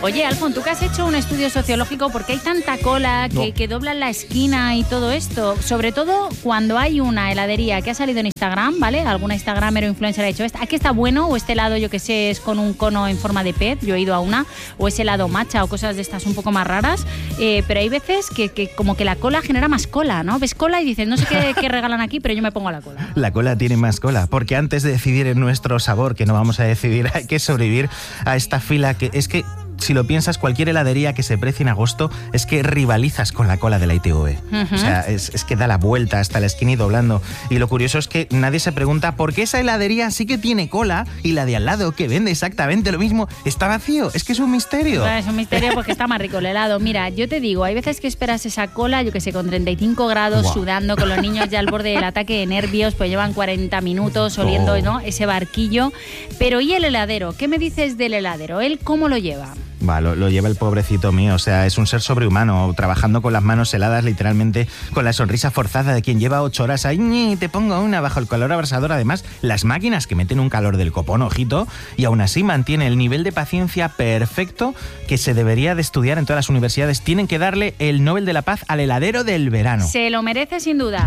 Oye, Alfon, tú que has hecho un estudio sociológico, ¿por qué hay tanta cola que doblan la esquina y todo esto? Sobre todo cuando hay una heladería que ha salido en Instagram, ¿vale? Alguna instagramer o influencer ha dicho, ¿aquí está bueno? O este helado, yo que sé, es con un cono en forma de pez, yo he ido a una, o es helado matcha o cosas de estas un poco más raras, pero hay veces que como que la cola genera más cola, ¿no? Ves cola y dices, no sé qué regalan aquí, pero yo me pongo a la cola. La cola tiene más cola, porque antes de decidir en nuestro sabor, que no vamos a decidir, hay que sobrevivir a esta fila que es que, si lo piensas, cualquier heladería que se precie en agosto es que rivalizas con la cola de la ITV. O sea, es que da la vuelta hasta la esquina y doblando. Y lo curioso es que nadie se pregunta por qué esa heladería sí que tiene cola y la de al lado, que vende exactamente lo mismo, está vacío. Es que es un misterio. Bueno, es un misterio porque está más rico el helado. Mira, yo te digo, hay veces que esperas esa cola, yo que sé, con 35 grados, sudando, con los niños ya al borde del ataque de nervios, pues llevan 40 minutos oliendo, ¿no?, ese barquillo. Pero ¿y el heladero? ¿Qué me dices del heladero? ¿Él cómo lo lleva? Lo lleva el pobrecito mío, o sea, es un ser sobrehumano, trabajando con las manos heladas, literalmente, con la sonrisa forzada de quien lleva 8 horas ahí, te pongo una bajo el calor abrasador. Además, las máquinas que meten un calor del copón, ojito, y aún así mantiene el nivel de paciencia perfecto que se debería de estudiar en todas las universidades. Tienen que darle el Nobel de la Paz al heladero del verano. Se lo merece sin duda.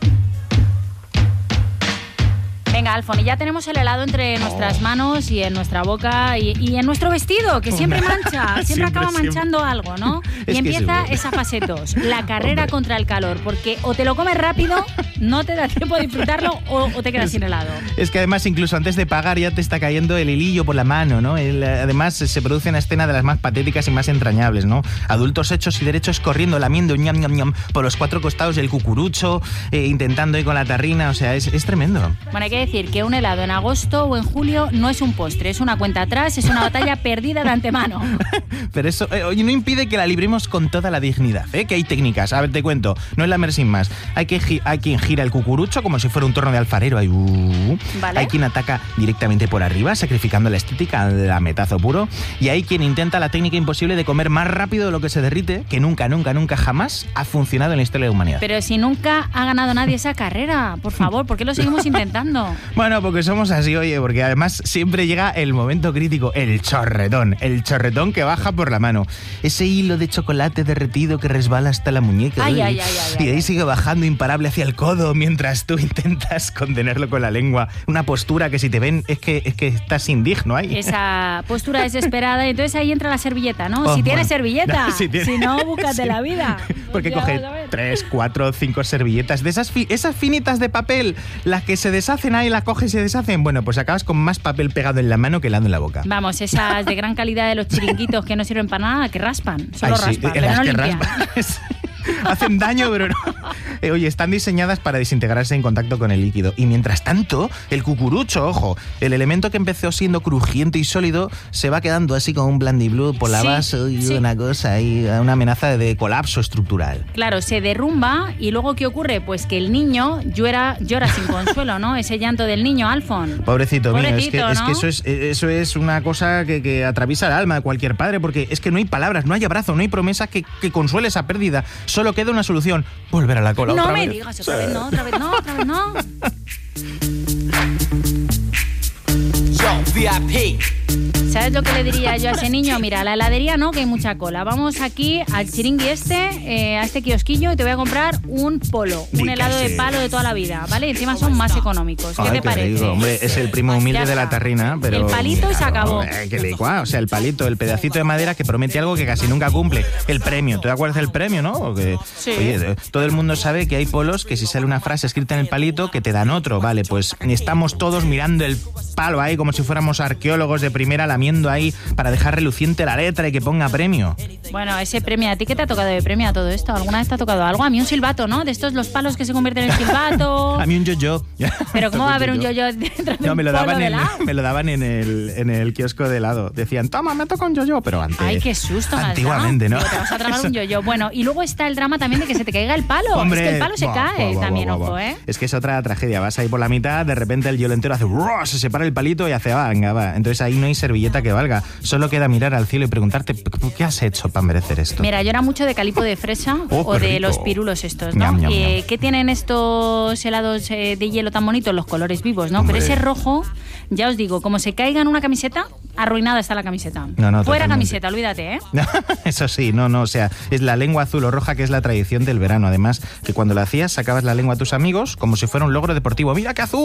Venga, Alfon, y ya tenemos el helado entre nuestras manos y en nuestra boca y en nuestro vestido, que siempre mancha, siempre acaba manchando algo, ¿no? Y empieza esa fase 2, la carrera contra el calor, porque o te lo comes rápido, no te da tiempo de disfrutarlo, o te quedas sin helado. Es que además, incluso antes de pagar, ya te está cayendo el hilillo por la mano, ¿no? Además, se produce una escena de las más patéticas y más entrañables, ¿no? Adultos hechos y derechos corriendo, lamiendo ñam, ñam, ñam, por los 4 costados del cucurucho, intentando ir con la tarrina, o sea, es tremendo. Bueno, hay que decir que un helado en agosto o en julio no es un postre, es una cuenta atrás, es una batalla perdida de antemano. Pero eso no impide que la libremos con toda la dignidad, ¿eh? Que hay técnicas. A ver, te cuento, no es lamer sin más. Hay quien gira el cucurucho como si fuera un torno de alfarero. ¿Vale? Hay quien ataca directamente por arriba, sacrificando la estética del lametazo puro. Y hay quien intenta la técnica imposible de comer más rápido de lo que se derrite, que nunca, nunca, nunca jamás ha funcionado en la historia de la humanidad. Pero si nunca ha ganado nadie esa carrera, por favor, ¿por qué lo seguimos intentando? Bueno, porque somos así, oye, porque además siempre llega el momento crítico, el chorretón que baja por la mano. Ese hilo de chocolate derretido que resbala hasta la muñeca. Y ahí sigue bajando imparable hacia el codo mientras tú intentas contenerlo con la lengua. Una postura que si te ven es que estás indigno ahí. Esa postura desesperada, y entonces ahí entra la servilleta, ¿no? Si tienes servilleta, si no, búscate la vida. Porque coge 3, 4, 5 servilletas de esas finitas de papel, las que se deshacen ahí, las coges y se deshacen. Bueno, pues acabas con más papel pegado en la mano que helado en la boca. Vamos, esas de gran calidad de los chiringuitos que no sirven para nada, que raspan, solo raspan, pero no limpian. Hacen daño, pero no. Oye, están diseñadas para desintegrarse en contacto con el líquido. Y mientras tanto, el cucurucho, ojo, el elemento que empezó siendo crujiente y sólido, se va quedando así como un blandiblue por la base y una cosa ahí, una amenaza de colapso estructural. Claro, se derrumba y luego ¿qué ocurre? Pues que el niño llora sin consuelo, ¿no? Ese llanto del niño, Alfon. Pobrecito mío, es que eso es una cosa que atraviesa el alma de cualquier padre, porque es que no hay palabras, no hay abrazo, no hay promesa que consuele esa pérdida. Solo queda una solución, volver a la cola otra vez. No me digas otra vez no. VIP. ¿Sabes lo que le diría yo a ese niño? Mira, a la heladería no, que hay mucha cola. Vamos aquí al chiringui a este kiosquillo, y te voy a comprar un polo, un helado de palo de toda la vida, ¿vale? Y encima son más económicos. ¿Qué te parece? Rico, hombre, es el primo humilde de la tarrina, pero... El palito y se acabó. Que licua, o sea, el palito, el pedacito de madera que promete algo que casi nunca cumple. El premio, ¿te acuerdas del premio, no? Sí. Oye, todo el mundo sabe que hay polos que si sale una frase escrita en el palito, que te dan otro, ¿vale? Pues estamos todos mirando el palo ahí como si fuéramos arqueólogos de primera, lamiendo ahí para dejar reluciente la letra y que ponga premio. Bueno, ese premio, ¿a ti qué te ha tocado de premio a todo esto? ¿Alguna vez te ha tocado algo? A mí un silbato, ¿no? De estos los palos que se convierten en silbato. A mí un yo-yo. Pero ¿cómo va a haber un yo-yo dentro de me lo daban en el kiosco de helado. Decían, toma, me toca un yo-yo, pero antes. Ay, qué susto. Antiguamente, ¿no? Te vas a tramar un yo-yo. Bueno, y luego está el drama también de que se te caiga el palo. Hombre, es que el palo se cae también, ojo, ¿eh? Es que es otra tragedia. Vas ahí por la mitad, de repente el hielo entero hace... se separa el palito y hace, venga, va. Entonces ahí no hay servilleta que valga. Solo queda mirar al cielo y preguntarte, ¿qué has hecho para merecer esto? Mira, yo era mucho de calipo de fresa o de los pirulos estos, ¿no? Ñam, ñam, ñam. ¿Qué tienen estos helados de hielo tan bonitos? Los colores vivos, ¿no? Hombre. Pero ese rojo, ya os digo, como se caiga en una camiseta, arruinada está la camiseta. No, Fuera totalmente. camiseta, olvídate, ¿eh? Eso sí, no, o sea, es la lengua azul o roja que es la tradición del verano. Además, que cuando la hacías sacabas la lengua a tus amigos como si fuera un logro deportivo. ¡Mira qué azul!